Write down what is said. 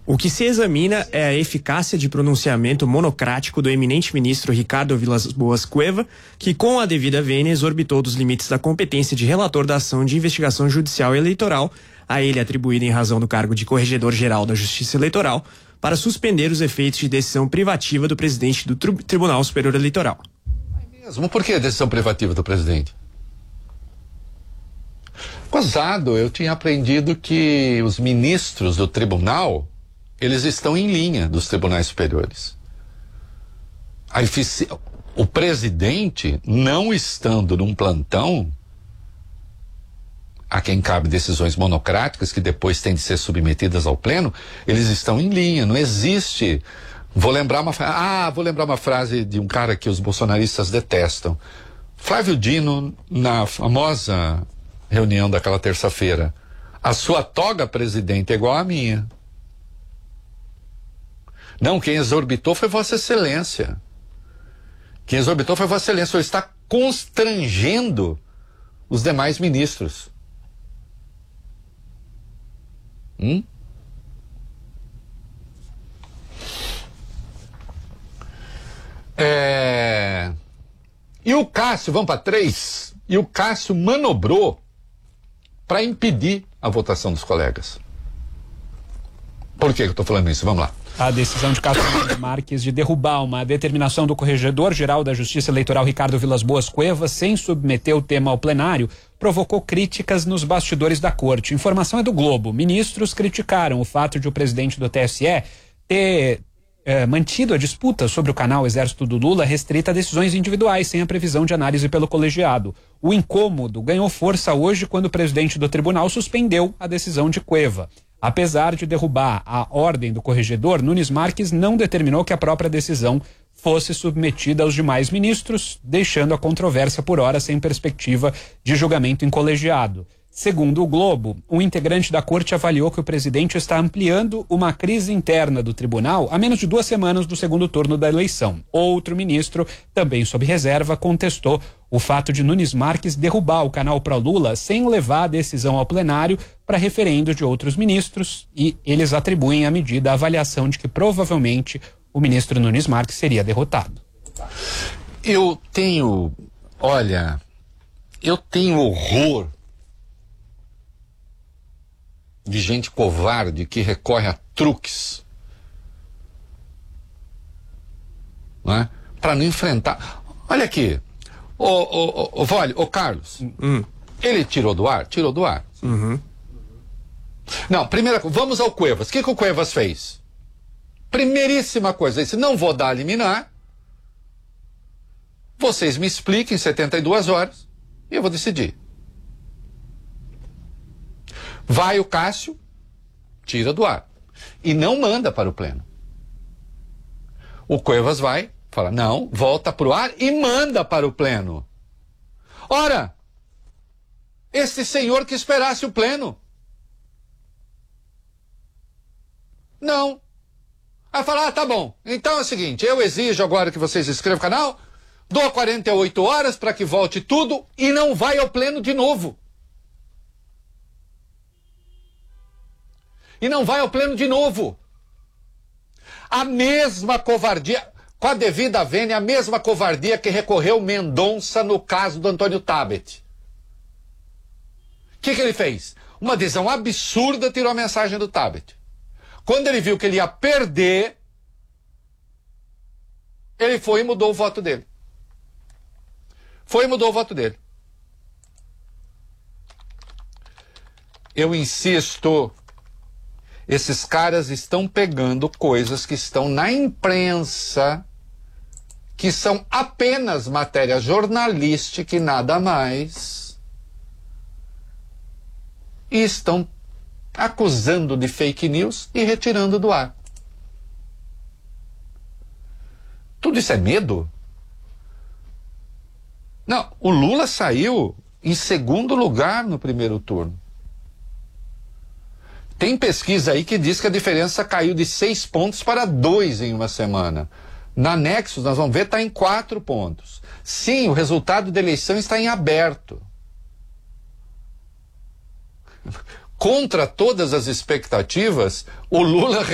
O que se examina é a eficácia de pronunciamento monocrático do eminente ministro Ricardo Vilas Boas Cueva, que com a devida vênia exorbitou dos limites da competência de relator da ação de investigação judicial eleitoral, a ele atribuída em razão do cargo de Corregedor-Geral da Justiça Eleitoral, para suspender os efeitos de decisão privativa do presidente do Tribunal Superior Eleitoral. Mesmo? Por que a decisão privativa do presidente? Gozado, eu tinha aprendido que os ministros do tribunal, eles estão em linha dos tribunais superiores. O presidente, não estando num plantão, a quem cabe decisões monocráticas que depois têm de ser submetidas ao pleno, eles estão em linha, não existe. Vou lembrar uma frase de um cara que os bolsonaristas detestam. Flávio Dino, na famosa reunião daquela terça-feira: a sua toga, presidente, é igual à minha. Não, quem exorbitou foi Vossa Excelência. Quem exorbitou foi Vossa Excelência. O senhor está constrangendo os demais ministros. E o Cássio, vamos para 3, e o Cássio manobrou para impedir a votação dos colegas. Por que eu estou falando isso? Vamos lá. A decisão de Cássio Marques de derrubar uma determinação do Corregedor-Geral da Justiça Eleitoral Ricardo Vilas Boas Cueva sem submeter o tema ao plenário provocou críticas nos bastidores da corte. Informação é do Globo. Ministros criticaram o fato de o presidente do TSE ter mantido a disputa sobre o canal Exército do Lula restrita a decisões individuais, sem a previsão de análise pelo colegiado. O incômodo ganhou força hoje quando o presidente do tribunal suspendeu a decisão de Cueva. Apesar de derrubar a ordem do corregedor, Nunes Marques não determinou que a própria decisão fosse submetida aos demais ministros, deixando a controvérsia por hora sem perspectiva de julgamento em colegiado. Segundo o Globo, um integrante da corte avaliou que o presidente está ampliando uma crise interna do tribunal a menos de 2 semanas do segundo turno da eleição. Outro ministro, também sob reserva, contestou o fato de Nunes Marques derrubar o canal pró-Lula sem levar a decisão ao plenário para referendo de outros ministros, e eles atribuem à medida a avaliação de que provavelmente o ministro Nunes Marques seria derrotado. Eu tenho horror de gente covarde que recorre a truques, não é? Para não enfrentar. Olha aqui, o Carlos, ele tirou do ar? Tirou do ar. Uhum. Não, primeira coisa, vamos ao Cuevas. O que o Cuevas fez? Primeiríssima coisa, ele disse: não vou dar a liminar, vocês me expliquem em 72 horas e eu vou decidir. Vai o Cássio, tira do ar e não manda para o pleno. O Cuevas vai, fala: não, volta para o ar e manda para o pleno. Ora, esse senhor que esperasse o pleno. Não. Aí fala: tá bom, então é o seguinte, eu exijo agora que vocês inscrevam o canal, dou 48 horas para que volte tudo e não vai ao pleno de novo. E não vai ao pleno de novo. A mesma covardia, com a devida vênia, a mesma covardia que recorreu Mendonça no caso do Antônio Tabet. O que ele fez? Uma decisão absurda, tirou a mensagem do Tabet. Quando ele viu que ele ia perder, ele foi e mudou o voto dele. Eu insisto, esses caras estão pegando coisas que estão na imprensa, que são apenas matéria jornalística e nada mais, e estão acusando de fake news e retirando do ar. Tudo isso é medo? Não, o Lula saiu em segundo lugar no primeiro turno. Tem pesquisa aí que diz que a diferença caiu de 6 pontos para 2 em uma semana. Na Nexus, nós vamos ver, está em 4 pontos. Sim, o resultado da eleição está em aberto. Contra todas as expectativas, o Lula